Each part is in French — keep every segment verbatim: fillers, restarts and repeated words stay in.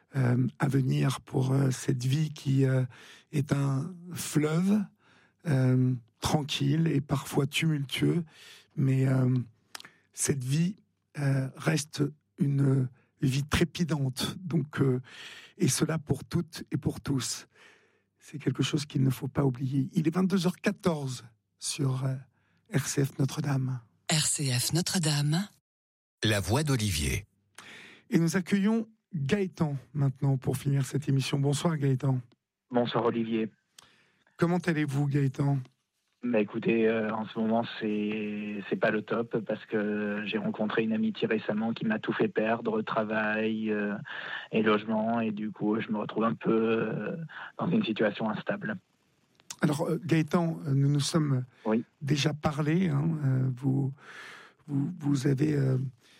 euh, à venir pour euh, cette vie qui euh, est un fleuve euh, tranquille et parfois tumultueux, mais euh, cette vie euh, reste une vie trépidante. Donc, euh, et cela pour toutes et pour tous. C'est quelque chose qu'il ne faut pas oublier. Il est vingt-deux heures quatorze sur euh, R C F Notre-Dame. R C F Notre-Dame. La voix d'Olivier. Et nous accueillons Gaëtan maintenant pour finir cette émission. Bonsoir Gaëtan. Bonsoir Olivier. Comment allez-vous Gaëtan ? Bah écoutez, euh, en ce moment c'est c'est pas le top parce que j'ai rencontré une amitié récemment qui m'a tout fait perdre, travail euh, et logement, et du coup je me retrouve un peu euh, dans une situation instable. Alors euh, Gaëtan, nous nous sommes oui. déjà parlé. Hein, euh, vous, vous vous avez euh,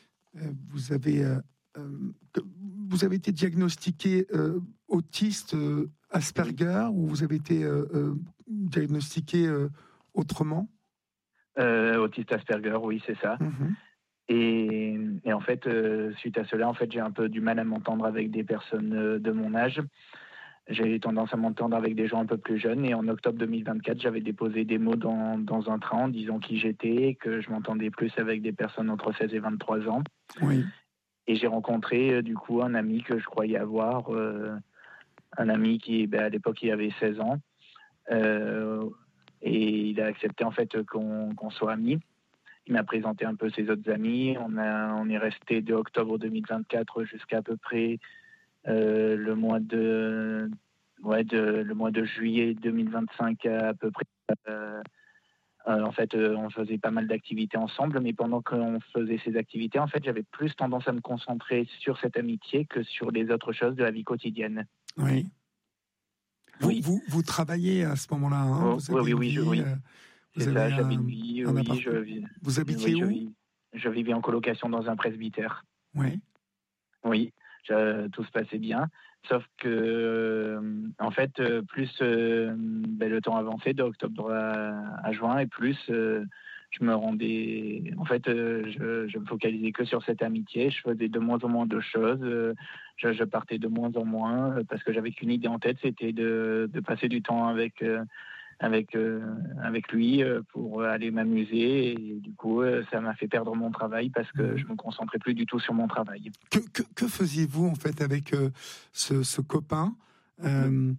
vous avez euh, vous avez été diagnostiqué euh, autiste euh, Asperger oui. ou vous avez été euh, euh, diagnostiqué euh, autrement euh, Autiste Asperger, oui, c'est ça. Mm-hmm. Et, et en fait, euh, suite à cela, en fait, j'ai un peu du mal à m'entendre avec des personnes euh, de mon âge. J'ai tendance à m'entendre avec des gens un peu plus jeunes. Et en octobre deux mille vingt-quatre, j'avais déposé des mots dans, dans un train en disant qui j'étais, que je m'entendais plus avec des personnes entre seize et vingt-trois ans. Oui. Et j'ai rencontré euh, du coup un ami que je croyais avoir, euh, un ami qui, ben, à l'époque, il avait seize ans. Euh, et il a accepté en fait qu'on, qu'on soit amis. Il m'a présenté un peu ses autres amis. On, a, on est resté de octobre deux mille vingt-quatre jusqu'à à peu près euh, le mois de, ouais, de le mois de juillet deux mille vingt-cinq à, à peu près. Euh, euh, en fait, euh, on faisait pas mal d'activités ensemble, mais pendant qu'on faisait ces activités, en fait, j'avais plus tendance à me concentrer sur cette amitié que sur les autres choses de la vie quotidienne. Oui. Vous, oui. vous, vous travaillez à ce moment-là, hein oh, vous avez Oui, oui, vie, oui. oui. Euh, vous C'est avez ça, un, j'avais une vie, un oui, appart... je vis. Vous habitiez oui, où je, vis, je vivais en colocation dans un presbytère. Oui. Oui, je, tout se passait bien. Sauf que, euh, en fait, euh, plus euh, ben, le temps avançait d'octobre à, à juin, et plus euh, je me rendais. En fait, euh, je, je me focalisais que sur cette amitié. Je faisais de moins en moins de choses. Euh, je, je partais de moins en moins euh, parce que j'avais qu'une idée en tête, c'était de, de passer du temps avec. Euh, avec euh, avec lui euh, pour aller m'amuser, et du coup euh, ça m'a fait perdre mon travail parce que je me concentrais plus du tout sur mon travail. Que, que, que faisiez-vous en fait avec euh, ce, ce copain euh,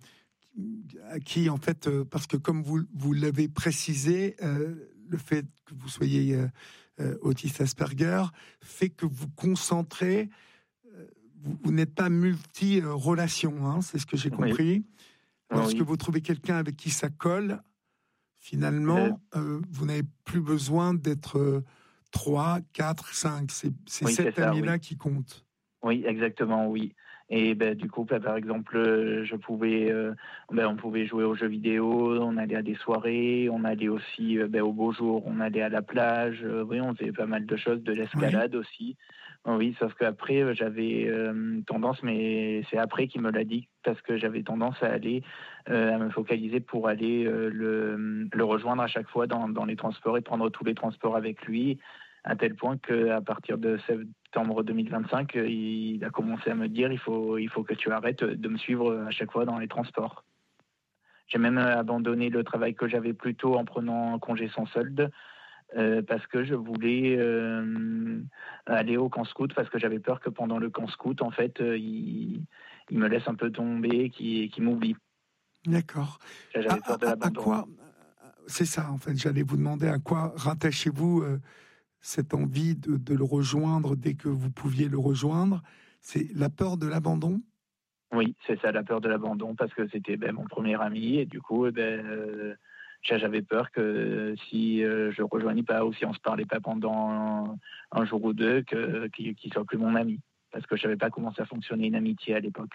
à qui en fait euh, parce que comme vous vous l'avez précisé, euh, le fait que vous soyez euh, euh, autiste Asperger fait que vous concentrez, euh, vous, vous n'êtes pas multi-relation, hein, c'est ce que j'ai compris. Oui. Lorsque oui. vous trouvez quelqu'un avec qui ça colle, finalement, euh, vous n'avez plus besoin d'être euh, trois, quatre, cinq. C'est, c'est oui, cet c'est ça, ami-là oui. qui compte. Oui, exactement, oui. Et ben, du coup, ben, par exemple, je pouvais, euh, ben, on pouvait jouer aux jeux vidéo, on allait à des soirées, on allait aussi euh, ben, au beau jour, on allait à la plage. Euh, oui, on faisait pas mal de choses, de l'escalade oui. aussi. Oui, sauf qu'après, j'avais euh, tendance, mais c'est après qu'il me l'a dit, parce que j'avais tendance à aller, euh, à me focaliser pour aller euh, le, le rejoindre à chaque fois dans, dans les transports et prendre tous les transports avec lui, à tel point qu'à partir de septembre deux mille vingt-cinq, il a commencé à me dire il faut, il faut que tu arrêtes de me suivre à chaque fois dans les transports. J'ai même abandonné le travail que j'avais plus tôt en prenant un congé sans solde, euh, parce que je voulais euh, aller au camp scout, parce que j'avais peur que pendant le camp scout, en fait, euh, il, il me laisse un peu tomber, qu'il, qu'il m'oublie. D'accord. J'avais à, peur de l'abandon. À quoi, c'est ça, en fait, j'allais vous demander à quoi rattachez-vous euh, cette envie de, de le rejoindre dès que vous pouviez le rejoindre. C'est la peur de l'abandon ? Oui, c'est ça, la peur de l'abandon, parce que c'était ben, mon premier ami, et du coup, ben, euh, j'avais peur que si euh, je ne rejoignais pas ou si on ne se parlait pas pendant un, un jour ou deux, que, qu'il ne soit plus mon ami, parce que je ne savais pas comment ça fonctionnait une amitié à l'époque.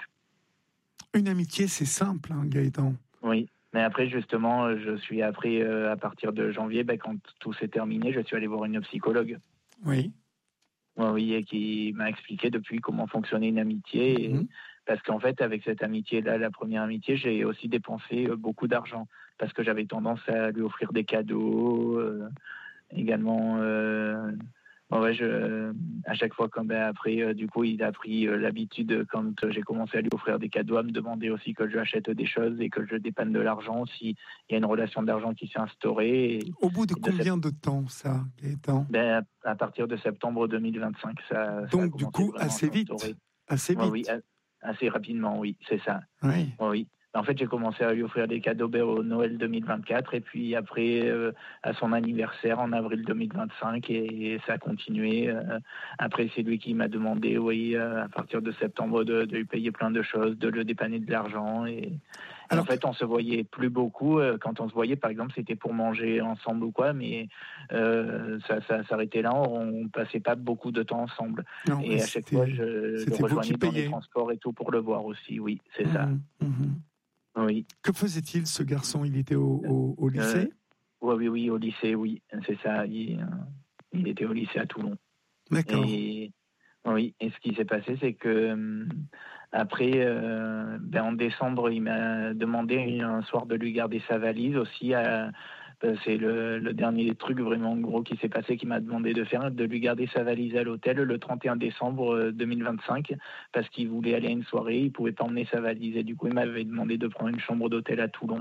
Une amitié, c'est simple, hein, Gaëtan. Oui, mais après, justement, je suis après, euh, à partir de janvier, ben, quand tout s'est terminé, je suis allé voir une psychologue. Oui. Oui, et qui m'a expliqué depuis comment fonctionnait une amitié. Et, mmh. Parce qu'en fait, avec cette amitié-là, la première amitié, j'ai aussi dépensé beaucoup d'argent. Parce que j'avais tendance à lui offrir des cadeaux, euh, également euh, Bon, ouais, je, à chaque fois, quand ben, après, euh, du coup, il a pris euh, l'habitude, euh, quand euh, j'ai commencé à lui offrir des cadeaux, à me demander aussi que je lui achète des choses et que je dépanne de l'argent, s'il y a une relation d'argent qui s'est instaurée. Et, Au bout de et de sept- combien de temps, ça, Gaëtan? ben, à, à partir de septembre deux mille vingt-cinq, ça, ça a Donc, du commencé coup, vraiment à assez vite. s'instaurer. Assez Ouais, oui, vite. a- assez rapidement, oui, c'est ça. Oui. Ouais, oui. En fait, j'ai commencé à lui offrir des cadeaux ben, au Noël deux mille vingt-quatre et puis après euh, à son anniversaire en avril deux mille vingt-cinq et, et ça a continué. euh. Après, c'est lui qui m'a demandé, oui, euh, à partir de septembre, de, de lui payer plein de choses, de le dépanner de l'argent. Et, et en Alors, fait, on se voyait plus beaucoup. euh, Quand on se voyait, par exemple, c'était pour manger ensemble ou quoi, mais euh, ça, ça s'arrêtait là. On, on passait pas beaucoup de temps ensemble. non, Et à chaque fois, c'était, je le c'était vous qui rejoignais dans les payez. transports et tout pour le voir aussi. Oui, c'est ça. Mhm, mhm. Oui. Que faisait-il, ce garçon? Il était au, au- au Euh, lycée? oui, oui, oui, au lycée, oui, c'est ça. Il, euh, il était au lycée à Toulon. D'accord. Et oui, et ce qui s'est passé, c'est que hum, après, euh, ben, en décembre, il m'a demandé un soir de lui garder sa valise aussi. à- ben, c'est le, le dernier truc vraiment gros qui s'est passé, qui m'a demandé de faire, de lui garder sa valise à l'hôtel le trente et un décembre euh, deux mille vingt-cinq, parce qu'il voulait aller à une soirée, il pouvait pas emmener sa valise. Et du coup, il m'avait demandé de prendre une chambre d'hôtel à Toulon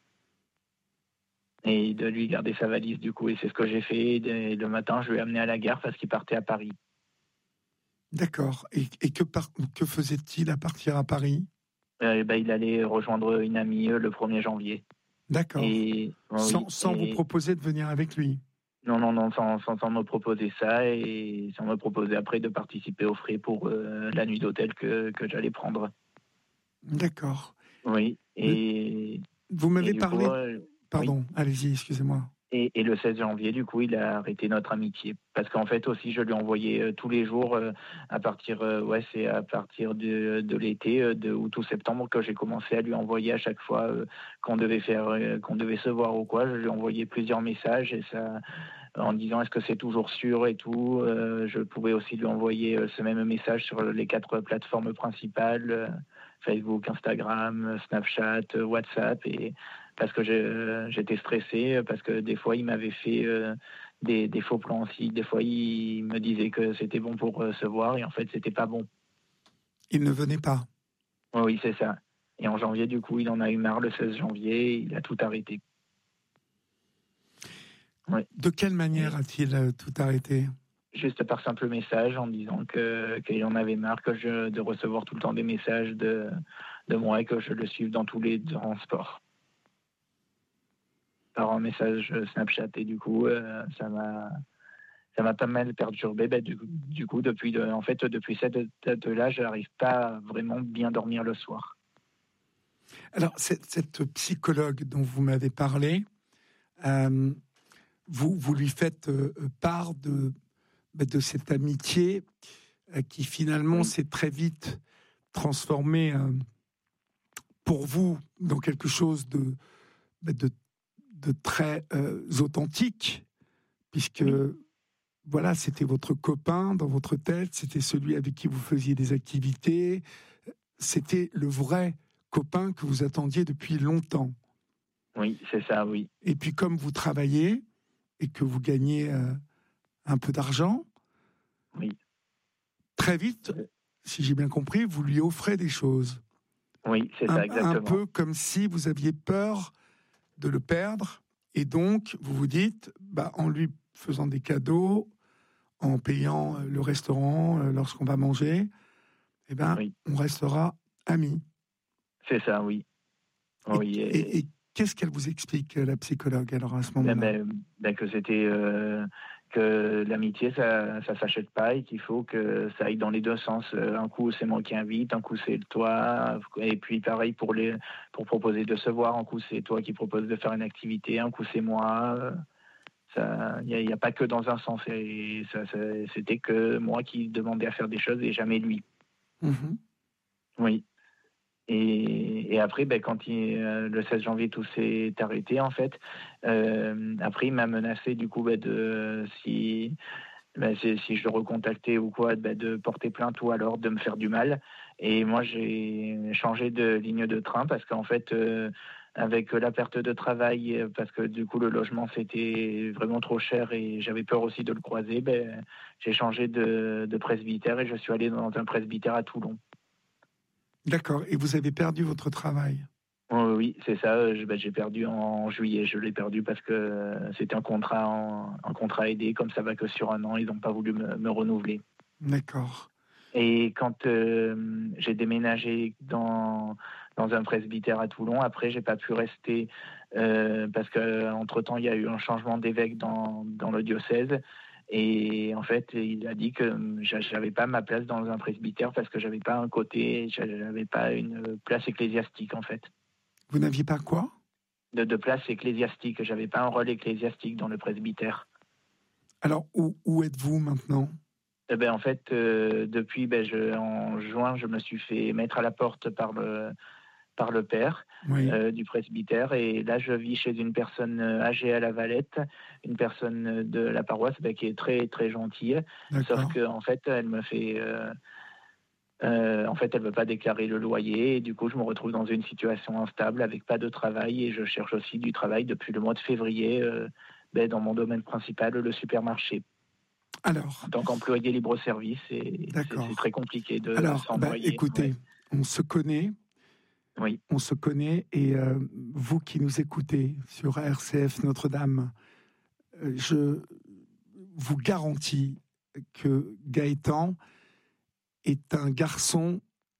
et de lui garder sa valise du coup. Et c'est ce que j'ai fait. Et le matin, je lui ai amené à la gare parce qu'il partait à Paris. D'accord. Et, et que, par- que faisait-il à partir à Paris? Euh, ben, il allait rejoindre une amie euh, le premier janvier. D'accord. Et Sans, oui, sans vous et proposer de venir avec lui? non, non, non, sans, sans, sans me proposer ça et sans me proposer après de participer aux frais pour euh, la nuit d'hôtel que, que j'allais prendre. D'accord. Oui, Le- et, Vous et m'avez du coup, parlé... euh, oui. Pardon, allez-y, excusez-moi. Et, et le seize janvier, du coup, il a arrêté notre amitié. Parce qu'en fait, aussi, je lui envoyais euh, tous les jours, euh, à partir, euh, ouais, c'est à partir de, de l'été, euh, de août ou septembre, que j'ai commencé à lui envoyer à chaque fois euh, qu'on devait faire, euh, qu'on devait se voir ou quoi. Je lui envoyais plusieurs messages et ça, en disant est-ce que c'est toujours sûr et tout. Euh, je pouvais aussi lui envoyer euh, ce même message sur les quatre plateformes principales, euh, Facebook, Instagram, Snapchat, euh, WhatsApp, et parce que je- j'étais stressé, parce que des fois il m'avait fait euh, des, des faux plans aussi. Des fois il me disait que c'était bon pour euh, se voir et en fait c'était pas bon. Il ne venait pas. Oui, oui, c'est ça. Et en janvier, du coup, il en a eu marre le seize janvier, il a tout arrêté. Ouais. De quelle manière Et a-t-il euh, tout arrêté? juste par simple message en disant que qu'il en avait marre que je, de recevoir tout le temps des messages de, de moi et que je le suive dans tous les transports. Par un message Snapchat. Et du coup, euh, ça m'a ça m'a pas mal perturbé. Ben, du, du coup, depuis, de, en fait, depuis cette date-là, je n'arrive pas à vraiment bien dormir le soir. Alors, cette, cette psychologue dont vous m'avez parlé, euh, vous, vous lui faites euh, part de, de cette amitié euh, qui finalement Oui, s'est très vite transformée euh, pour vous dans quelque chose de, de, de très euh, authentique, puisque oui, voilà, c'était votre copain dans votre tête, c'était celui avec qui vous faisiez des activités, c'était le vrai copain que vous attendiez depuis longtemps. oui, c'est ça, oui. Et puis comme vous travaillez et que vous gagnez euh, un peu d'argent, Oui, très vite, si j'ai bien compris, vous lui offrez des choses. oui, c'est Un, ça, un exactement. peu comme si vous aviez peur de le perdre. Et donc, vous vous dites, bah, en lui faisant des cadeaux, en payant le restaurant euh, lorsqu'on va manger, eh ben, Oui, on restera amis. c'est ça, oui. Et, Oui, et- et, et qu'est-ce qu'elle vous explique, la psychologue, alors, à ce ben, moment-là? ben, ben, que c'était euh, que l'amitié, ça, ça s'achète pas et qu'il faut que ça aille dans les deux sens. Euh, Un coup, c'est moi qui invite, un coup, c'est toi. Et puis, pareil pour les, pour proposer de se voir. Un coup, c'est toi qui proposes de faire une activité. Un coup, c'est moi. Euh, Ça, il n'y a, il y a pas que dans un sens. Et ça, ça- c'était que moi qui demandais à faire des choses et jamais lui. Mhm. Oui. Et, et après, ben, quand il, euh, le seize janvier, tout s'est arrêté, en fait. Euh, après, il m'a menacé, du coup, ben, de si, ben, si, si je le recontactais ou quoi, ben, de porter plainte ou alors de me faire du mal. Et moi, j'ai changé de ligne de train parce qu'en fait, euh, avec la perte de travail, parce que du coup le logement c'était vraiment trop cher et j'avais peur aussi de le croiser, ben, j'ai changé de, de presbytère et je suis allé dans un presbytère à Toulon. D'accord, et vous avez perdu votre travail? Oh, oui, c'est ça, je, ben, j'ai perdu en juillet, je l'ai perdu parce que c'était un contrat, en, un contrat aidé, comme ça va que sur un an, ils n'ont pas voulu me, me renouveler. D'accord. Et quand euh, j'ai déménagé dans, dans un presbytère à Toulon, après, j'ai pas pu rester euh, parce qu'entre-temps, il y a eu un changement d'évêque dans, dans le diocèse. Et en fait, il a dit que j'avais pas ma place dans un presbytère parce que j'avais pas un côté, j'avais pas une place ecclésiastique, en fait. Vous n'aviez pas quoi? De, de place ecclésiastique. J'avais pas un rôle ecclésiastique dans le presbytère. Alors, où, où êtes-vous maintenant? Eh ben, en fait, euh, depuis ben, je, en juin, je me suis fait mettre à la porte par le, par le père Oui. euh, du presbytère. Et là, je vis chez une personne âgée à La Valette, une personne de la paroisse ben, qui est très, très gentille. D'accord. Sauf qu'en en fait, elle me fait... Euh, euh, en fait, elle ne veut pas déclarer le loyer. Et du coup, je me retrouve dans une situation instable avec pas de travail. Et je cherche aussi du travail depuis le mois de février euh, ben, dans mon domaine principal, le supermarché. Alors, en tant qu'employé libre-service, et c'est, c'est très compliqué de Alors, s'envoyer. Bah, écoutez, ouais. on se connaît, oui. on se connaît, et euh, vous qui nous écoutez sur R C F Notre-Dame, euh, je vous garantis que Gaëtan est un garçon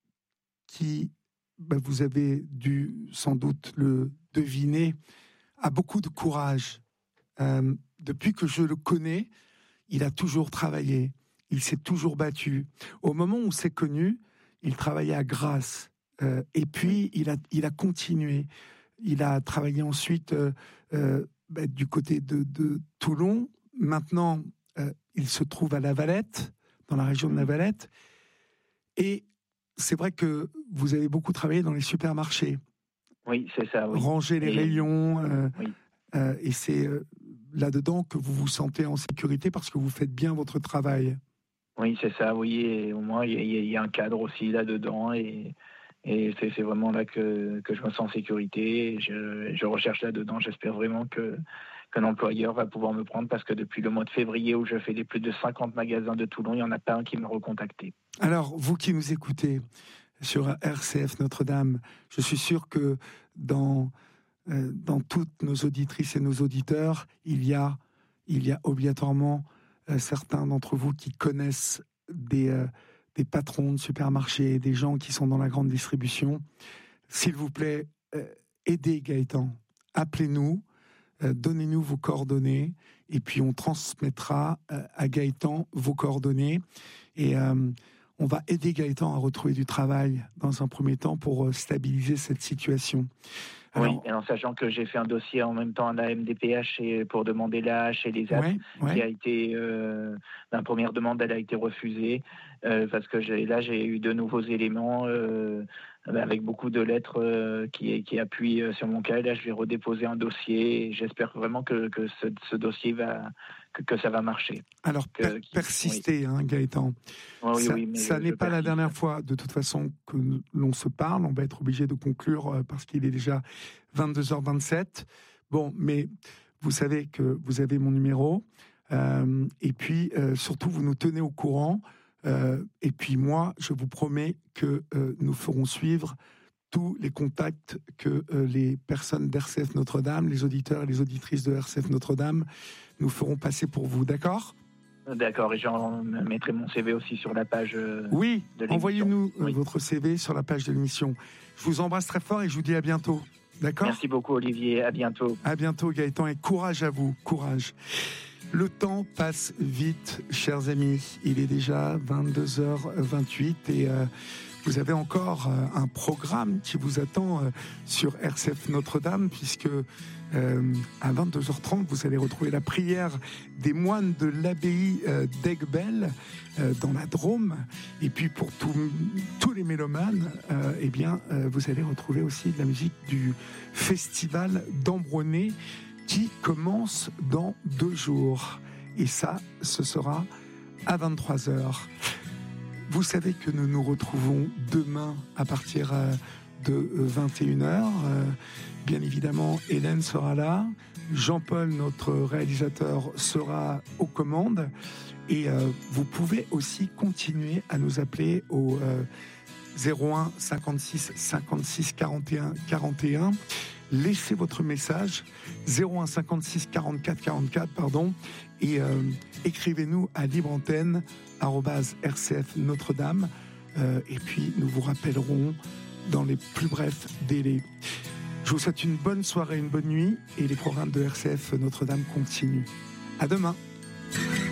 qui, bah, vous avez dû sans doute le deviner, a beaucoup de courage. Euh, depuis que je le connais, il a toujours travaillé, il s'est toujours battu. Au moment où on s'est connus, il travaillait à Grasse, euh, et puis il a, il a continué. Il a travaillé ensuite euh, euh, bah, du côté de, de Toulon. Maintenant, euh, il se trouve à La Valette, dans la région de La Valette. Et c'est vrai que vous avez beaucoup travaillé dans les supermarchés. Oui, c'est ça. Oui. Ranger les et... rayons. Euh, oui. euh, et c'est euh, là-dedans que vous vous sentez en sécurité parce que vous faites bien votre travail. Oui, c'est ça. Oui, et au moins, il y, y, y a un cadre aussi là-dedans. Et, et c'est, c'est vraiment là que, que je me sens en sécurité. Et je, je recherche là-dedans. J'espère vraiment que, qu'un employeur va pouvoir me prendre parce que depuis le mois de février où je fais les plus de cinquante magasins de Toulon, il n'y en a pas un qui m'a recontacté. Alors, vous qui nous écoutez sur R C F Notre-Dame, je suis sûr que dans, euh, dans toutes nos auditrices et nos auditeurs, il y a, il y a obligatoirement euh, certains d'entre vous qui connaissent des, euh, des patrons de supermarchés, des gens qui sont dans la grande distribution. S'il vous plaît, euh, aidez Gaëtan, appelez-nous, euh, donnez-nous vos coordonnées, et puis on transmettra euh, à Gaëtan vos coordonnées, et euh, on va aider Gaëtan à retrouver du travail dans un premier temps pour euh, stabiliser cette situation. Alors, oui, en sachant que j'ai fait un dossier en même temps à la M D P H et pour demander l'A H et les A P, ouais, ouais. qui a été, euh, la première demande, elle a été refusée, euh, parce que j'ai, là, j'ai eu de nouveaux éléments, euh, avec beaucoup de lettres euh, qui, qui appuient sur mon cas. Là, je vais redéposer un dossier et j'espère vraiment que, que ce, ce dossier va, que, que ça va marcher. Alors, que, per- persistez, oui. hein, Gaëtan. Oh, oui, ça oui, mais ça je, n'est je pas persiste. La dernière fois, de toute façon, que l'on se parle. On va être obligé de conclure euh, parce qu'il est déjà vingt-deux heures vingt-sept. Bon, mais vous savez que vous avez mon numéro. Euh, et puis, euh, surtout, vous nous tenez au courant. Euh, et puis moi, je vous promets que euh, nous ferons suivre tous les contacts que euh, les personnes d'R C F Notre-Dame, les auditeurs et les auditrices de R C F Notre-Dame, nous feront passer pour vous, d'accord ? D'accord, et j'en mettrai mon C V aussi sur la page euh, oui, de l'émission. Envoyez-nous euh, oui. votre C V sur la page de l'émission. Je vous embrasse très fort et je vous dis à bientôt, d'accord ? Merci beaucoup Olivier, à bientôt. À bientôt Gaëtan et courage à vous, courage. Le temps passe vite, chers amis. Il est déjà vingt-deux heures vingt-huit et euh, vous avez encore euh, un programme qui vous attend euh, sur R C F Notre-Dame, puisque euh, à vingt-deux heures trente, vous allez retrouver la prière des moines de l'abbaye euh, d'Aiguebelle euh, dans la Drôme. Et puis pour tout, tous les mélomanes, euh, eh bien, euh, vous allez retrouver aussi de la musique du festival d'Ambronay, qui commence dans deux jours. Et ça, ce sera à vingt-trois heures. Vous savez que nous nous retrouvons demain à partir de vingt et une heures. Euh, bien évidemment, Hélène sera là. Jean-Paul, notre réalisateur, sera aux commandes. Et euh, vous pouvez aussi continuer à nous appeler au euh, zéro un cinquante-six cinquante-six quarante et un quarante et un. Laissez votre message zéro un cinquante-six quarante-quatre quarante-quatre pardon, et euh, écrivez-nous à libreantenne arobase r c f Notre-Dame euh, et puis nous vous rappellerons dans les plus brefs délais. Je vous souhaite une bonne soirée, une bonne nuit et les programmes de R C F Notre-Dame continuent. À demain.